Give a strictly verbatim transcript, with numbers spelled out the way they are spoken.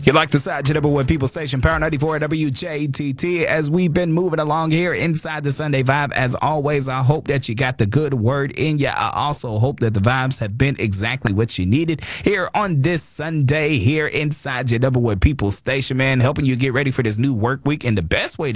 You like the side your number one people station, Power ninety-four W J T T. As we've been moving along here inside the Sunday Vibe, as always, I hope that you got the good word in you. I also hope that the vibes have been exactly what you needed here on this Sunday here inside your number one people station, man, helping you get ready for this new work week in the best way